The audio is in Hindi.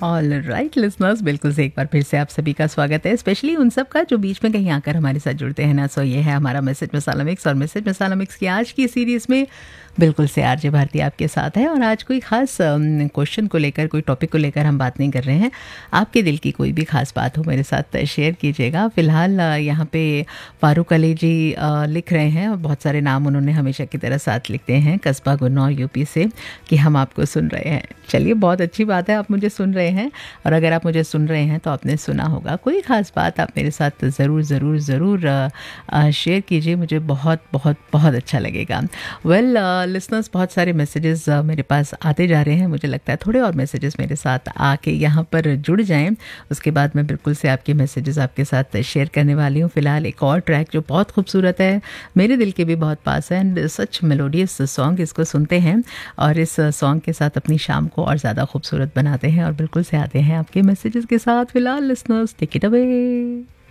ऑल राइट लिसनर्स, बिल्कुल से एक बार फिर से आप सभी का स्वागत है, स्पेशली उन सब का जो बीच में कहीं आकर हमारे साथ जुड़ते हैं ना। सो ये है हमारा मैसेज मसाला मिक्स, और मैसेज मसाला मिक्स की आज की सीरीज़ में बिल्कुल से आरजे भारती आपके साथ है। और आज कोई ख़ास क्वेश्चन को लेकर, कोई टॉपिक को लेकर हम बात नहीं कर रहे हैं। आपके दिल की कोई भी ख़ास बात हो मेरे साथ शेयर कीजिएगा। फ़िलहाल यहाँ पे फारूक अली जी लिख रहे हैं, और बहुत सारे नाम उन्होंने हमेशा की तरह साथ लिखते हैं, कस्बा गुन्नौर यूपी से, कि हम आपको सुन रहे हैं। चलिए, बहुत अच्छी बात है, आप मुझे सुन रहे हैं। और अगर आप मुझे सुन रहे हैं तो आपने सुना होगा कोई ख़ास बात, आप मेरे साथ ज़रूर ज़रूर ज़रूर शेयर कीजिए, मुझे बहुत बहुत बहुत अच्छा लगेगा। वेल लिसनर्स, बहुत सारे मैसेजेस मेरे पास आते जा रहे हैं। मुझे लगता है थोड़े और मैसेजेस मेरे साथ आके यहाँ पर जुड़ जाएं, उसके बाद मैं बिल्कुल से आपके मैसेजेस आपके साथ शेयर करने वाली हूँ। फ़िलहाल एक और ट्रैक जो बहुत खूबसूरत है, मेरे दिल के भी बहुत पास है, एंड सच मेलोडियस सॉन्ग, इसको सुनते हैं और इस सॉन्ग के साथ अपनी शाम को और ज़्यादा खूबसूरत बनाते हैं। और बिल्कुल से आते हैं आपके मैसेजेस के साथ। फ़िलहाल लिसनर्स, टेक इट अवे।